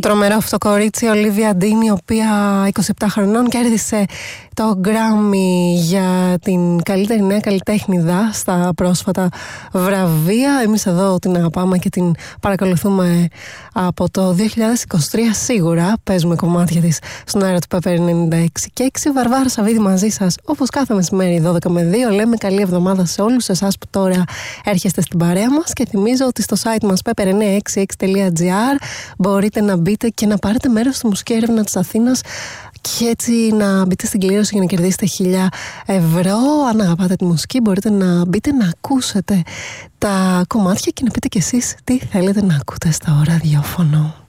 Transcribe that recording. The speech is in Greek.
Τρομερό αυτό το κορίτσι, Ολίβια Ντίν, η οποία 27 χρονών κέρδισε το Γκράμι για την καλύτερη νέα καλλιτέχνηδα στα πρόσφατα βραβεία. Εμείς εδώ την αγαπάμε και την παρακολουθούμε από το 2023 σίγουρα. Παίζουμε κομμάτια της στον αέρα του Pepper 96 και 6. Βαρβάρα Σαββίδη μαζί σας, όπως κάθε μεσημέρι 12 με 2. Λέμε καλή εβδομάδα σε όλους εσάς που τώρα έρχεστε στην παρέα μας και θυμίζω ότι στο site μας pepper966.gr μπορείτε να μπείτε και να πάρετε μέρος στη μουσική έρευνα της Αθήνας και έτσι να μπείτε στην κλήρωση για να κερδίσετε 1.000 ευρώ. Αν αγαπάτε τη μουσική μπορείτε να μπείτε να ακούσετε τα κομμάτια και να πείτε κι εσείς τι θέλετε να ακούτε στο ραδιόφωνο.